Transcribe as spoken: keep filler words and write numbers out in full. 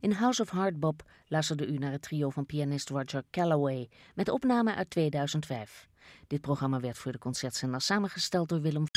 In House of Hardbop luisterde u naar het trio van pianist Roger Callaway met opname uit tweeduizend vijf. Dit programma werd voor de concertzender samengesteld door Willem